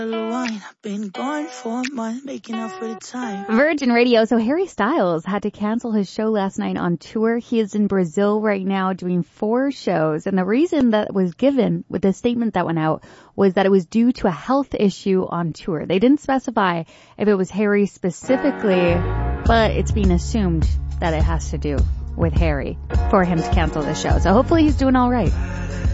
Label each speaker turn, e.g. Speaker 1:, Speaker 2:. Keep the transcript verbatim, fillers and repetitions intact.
Speaker 1: Wine. Been gone for a month, making up for the time.
Speaker 2: Virgin Radio. So Harry Styles had to cancel his show last night on tour. He is in Brazil right now doing four shows. And the reason that was given with the statement that went out was that it was due to a health issue on tour. They didn't specify if it was Harry specifically, but it's being assumed that it has to do with Harry for him to cancel the show. So hopefully he's doing all right.